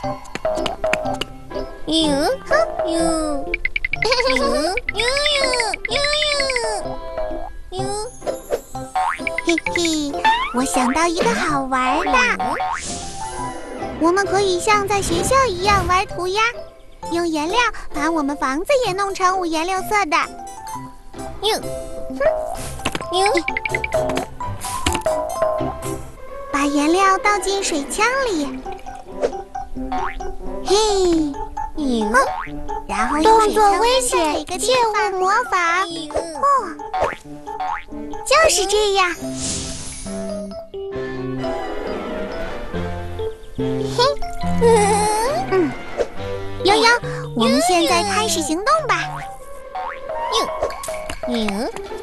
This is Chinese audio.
嘿嘿，我想到一个好玩的，我们可以像在学校一样玩涂鸦，用颜料把我们房子也弄成五颜六色的。把颜料倒进水枪里，嘿，然后动作危险，切勿模仿。 就是这样。悠悠，我们现在开始行动吧。